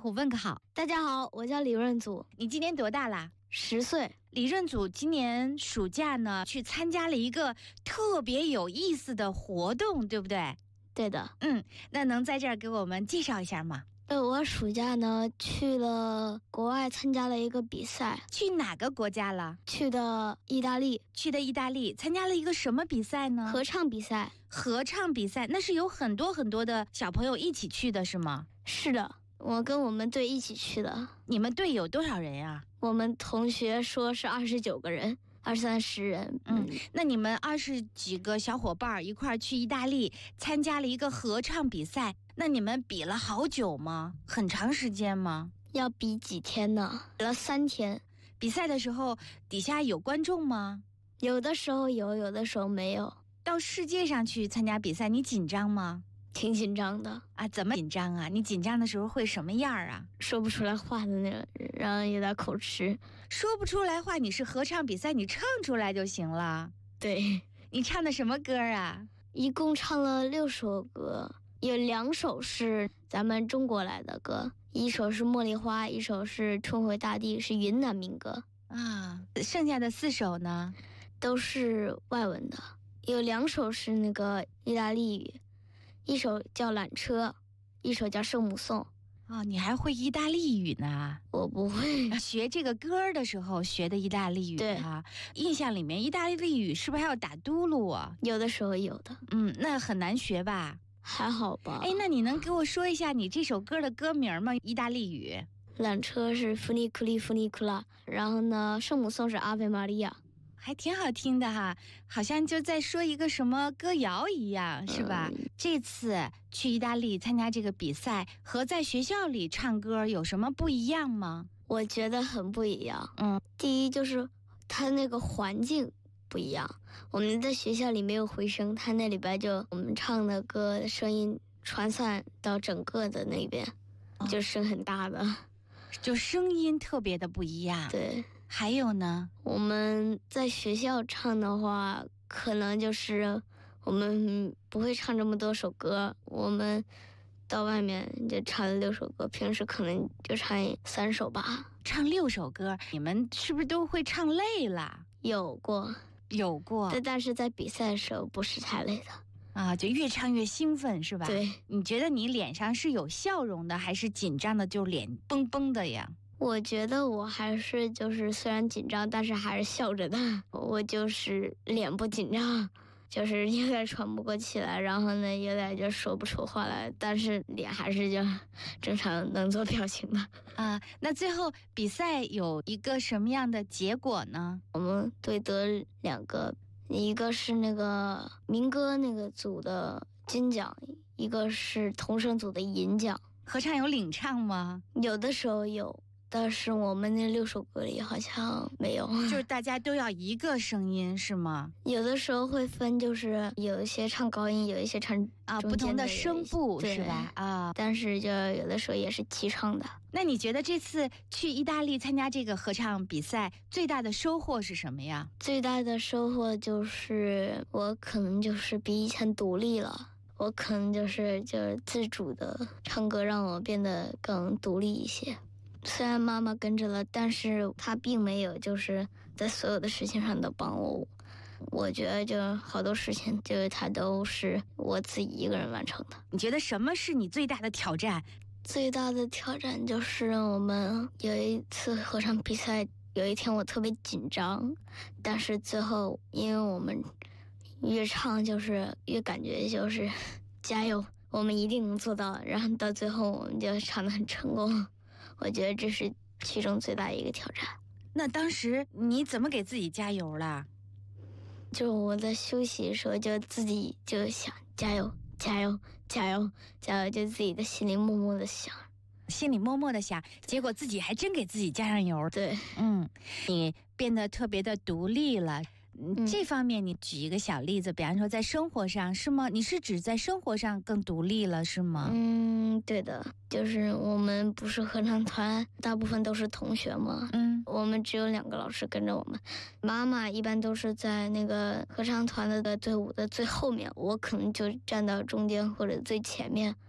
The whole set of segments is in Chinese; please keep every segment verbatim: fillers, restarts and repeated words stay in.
虎问个好。 大家好，我叫李润祖。 你今年多大啦？ 十岁。 李润祖今年暑假呢，去参加了一个特别有意思的活动，对不对？ 对的。 嗯，那能在这儿给我们介绍一下吗？ 呃，我暑假呢去了国外参加了一个比赛。 去哪个国家了？ 去的意大利。 去的意大利，参加了一个什么比赛呢？ 合唱比赛。 合唱比赛，那是有很多很多的小朋友一起去的是吗？ 是的，我跟我们队一起去的。 你们队有多少人呀？ 我们同学说是二十九个人，二三十人。 嗯，那你们二十几个小伙伴一块儿去意大利参加了一个合唱比赛，那你们比了好久吗？很长时间吗？ 要比几天呢？比了三天。 比赛的时候底下有观众吗？ 有的时候有，有的时候没有。 到世界上去参加比赛，你紧张吗？ 挺紧张的啊。怎么紧张啊？你紧张的时候会什么样啊？ 说不出来话的那种，然后有点口吃。 说不出来话，你是合唱比赛，你唱出来就行了。 对。 你唱的什么歌啊？ 一共唱了六首歌，有两首是咱们中国来的歌，一首是茉莉花，一首是春回大地，是云南民歌啊。剩下的四首呢， 都是外文的，有两首是那个意大利语，一首叫缆车，一首叫圣母颂。 哦，你还会意大利语呢？ 我不会。 学这个歌的时候学的意大利语啊。印象里面意大利语是不是还要打嘟噜啊？ 有的时候有的。 嗯，那很难学吧？ 还好吧。 哎，那你能给我说一下你这首歌的歌名吗？意大利语。 缆车是弗尼库利弗尼库拉，然后呢，圣母颂是阿维玛利亚。 还挺好听的哈，好像就在说一个什么歌谣一样，是吧？嗯、这次去意大利参加这个比赛，和在学校里唱歌有什么不一样吗？ 我觉得很不一样。 嗯， 第一就是它那个环境不一样，我们在学校里没有回声，它那里边就我们唱的歌的声音传散到整个的那边，哦、就声很大的， 就声音特别的不一样。 对。 还有呢， 我们在学校唱的话，可能就是我们不会唱这么多首歌，我们到外面就唱了六首歌，平时可能就唱三首吧。 唱六首歌，你们是不是都会唱累了？ 有过， 有过。 但是在比赛的时候不是太累的啊，就越唱越兴奋是吧？ 对。 你觉得你脸上是有笑容的，还是紧张的就脸绷绷的呀？ 我觉得我还是就是虽然紧张，但是还是笑着的。我就是脸不紧张，就是有点喘不过气来，然后呢有点就说不出话来，但是脸还是就正常能做表情的啊。那最后比赛有一个什么样的结果呢？ 我们队得两个，一个是那个民歌那个组的金奖，一个是童声组的银奖。 合唱有领唱吗？ 有的时候有。但是我们那六首歌里好像没有， 就是大家都要一个声音是吗？ 有的时候会分，就是有一些唱高音，有一些唱啊不同的声部是吧？啊， 但是就有的时候也是齐唱的。 那你觉得这次去意大利参加这个合唱比赛最大的收获是什么呀？ 最大的收获就是我可能就是比以前独立了，我可能就是就是自主的唱歌，让我变得更独立一些。虽然妈妈跟着了，但是她并没有就是在所有的事情上都帮我。我觉得就好多事情就是她都是我自己一个人完成的。 你觉得什么是你最大的挑战？ 最大的挑战就是我们有一次合唱比赛，有一天我特别紧张，但是最后因为我们越唱就是越感觉就是加油，我们一定能做到，然后到最后我们就唱得很成功。我觉得这是其中最大一个挑战。 那当时你怎么给自己加油了？ 就我在休息的时候就自己就想加油加油加油加油，就自己的心里默默的想， 心里默默的想，结果自己还真给自己加上油。 对， 嗯，你变得特别的独立了。嗯，这方面你举一个小例子，比方说在生活上是吗？你是指在生活上更独立了是吗？ 嗯，对的，就是我们不是合唱团，大部分都是同学嘛。 嗯， 我们只有两个老师跟着我们，妈妈一般都是在那个合唱团的队伍的最后面，我可能就站到中间或者最前面，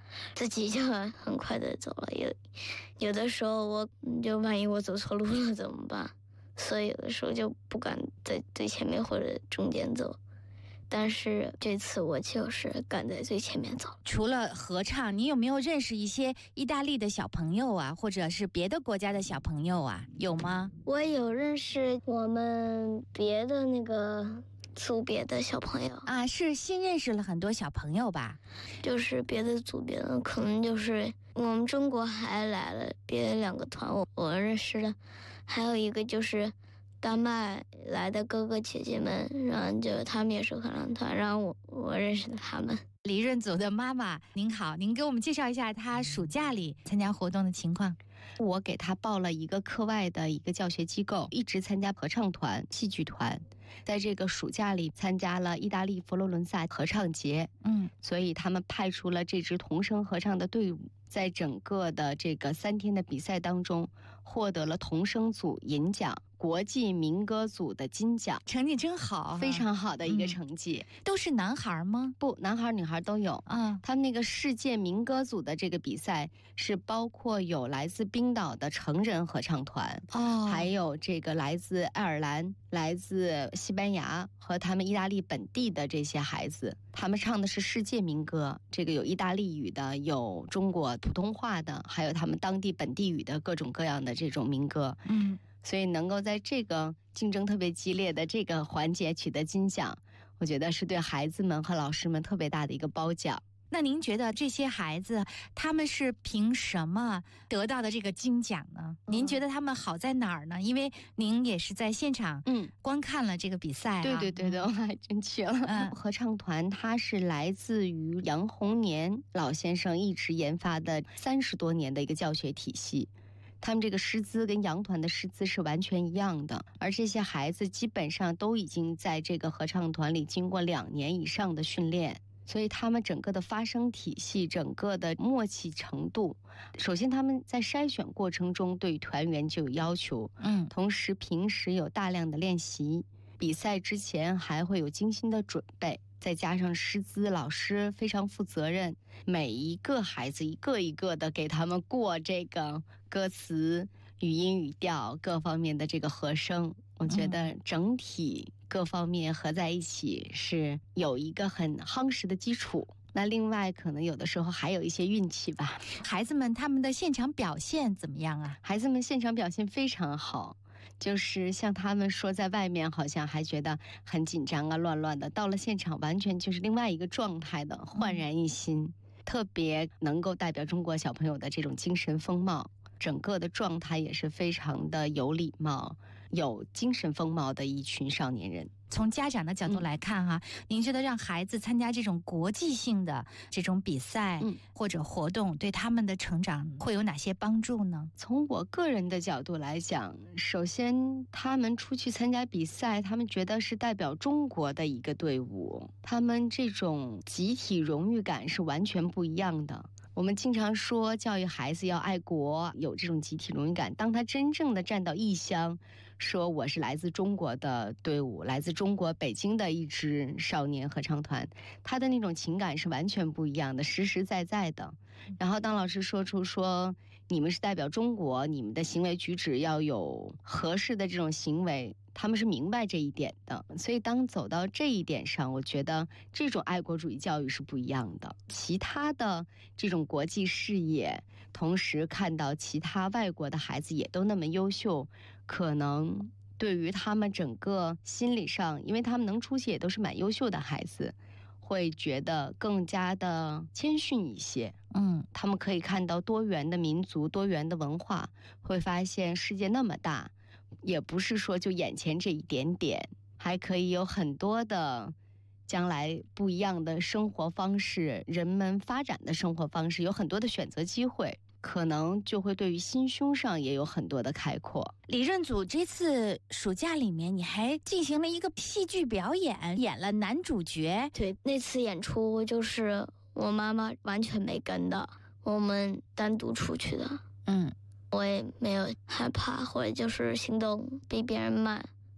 自己就很快的走了。有有的时候我就万一我走错路了怎么办？所以有的时候就不敢在最前面或者中间走。但是这次我就是赶在最前面走。 除了合唱，你有没有认识一些意大利的小朋友啊，或者是别的国家的小朋友啊？有吗？ 我有认识我们别的那个组别的小朋友啊，是新认识了很多小朋友吧？ 就是别的组别的，可能就是我们中国还来了别两个团，我我认识了，还有一个就是丹麦来的哥哥姐姐们，然后就他们也是合唱团，然后我我认识了他们。 李润祖的妈妈，您好，您给我们介绍一下她暑假里参加活动的情况。 我给她报了一个课外的一个教学机构，一直参加合唱团、戏剧团，在这个暑假里参加了意大利佛罗伦萨合唱节， 嗯， 所以他们派出了这支童声合唱的队伍，在整个的这个三天的比赛当中，获得了童声组银奖、国际民歌组的金奖， 成绩真好、啊， 非常好的一个成绩。 嗯、都是男孩吗？ 不，男孩女孩都有啊。 他们那个世界民歌组的这个比赛是包括有来自冰岛的成人合唱团， 哦， 还有这个来自爱尔兰、来自西班牙和他们意大利本地的这些孩子，他们唱的是世界民歌，这个有意大利语的，有中国普通话的，还有他们当地本地语的各种各样的这种民歌。 嗯， 所以能够在这个竞争特别激烈的这个环节取得金奖，我觉得是对孩子们和老师们特别大的一个褒奖。 那您觉得这些孩子他们是凭什么得到的这个金奖呢？嗯、您觉得他们好在哪儿呢？因为您也是在现场嗯观看了这个比赛、啊。 对对对对，我还真去了。嗯，合唱团它是来自于杨洪年老先生一直研发的三十多年的一个教学体系。他们这个师资跟杨团的师资是完全一样的，而这些孩子基本上都已经在这个合唱团里经过两年以上的训练，所以他们整个的发声体系、整个的默契程度，首先他们在筛选过程中对团员就有要求， 嗯， 同时平时有大量的练习，比赛之前还会有精心的准备。再加上师资老师非常负责任，每一个孩子一个一个的给他们过这个歌词、语音语调各方面的这个和声，我觉得整体各方面合在一起是有一个很夯实的基础。那另外可能有的时候还有一些运气吧。 孩子们他们的现场表现怎么样啊？ 孩子们现场表现非常好。就是像他们说在外面好像还觉得很紧张啊乱乱的，到了现场完全就是另外一个状态的，焕然一新、嗯、特别能够代表中国小朋友的这种精神风貌，整个的状态也是非常的有礼貌有精神风貌的一群少年人。 从家长的角度来看哈、啊嗯，您觉得让孩子参加这种国际性的这种比赛或者活动、嗯、对他们的成长会有哪些帮助呢？ 从我个人的角度来讲，首先他们出去参加比赛，他们觉得是代表中国的一个队伍，他们这种集体荣誉感是完全不一样的。我们经常说教育孩子要爱国，有这种集体荣誉感，当他真正的站到异乡，说我是来自中国的队伍，来自中国北京的一支少年合唱团，他的那种情感是完全不一样的，实实在在的。然后当老师说出说你们是代表中国，你们的行为举止要有合适的这种行为，他们是明白这一点的。所以当走到这一点上，我觉得这种爱国主义教育是不一样的。其他的这种国际视野，同时看到其他外国的孩子也都那么优秀，可能对于他们整个心理上，因为他们能出席也都是蛮优秀的孩子，会觉得更加的谦逊一些。 嗯， 他们可以看到多元的民族、多元的文化，会发现世界那么大，也不是说就眼前这一点点，还可以有很多的将来不一样的生活方式，人们发展的生活方式，有很多的选择机会，可能就会对于心胸上也有很多的开阔。 李润祖这次暑假里面你还进行了一个戏剧表演，演了男主角。 对，那次演出就是我妈妈完全没跟的，我们单独出去的。 嗯， 我也没有害怕，或者就是行动比别人慢，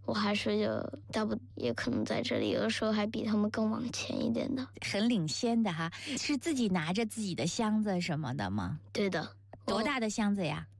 我还是就大不也可能在这里，有的时候还比他们更往前一点的。 很领先的哈，是自己拿着自己的箱子什么的吗？ 对的。 多大的箱子呀？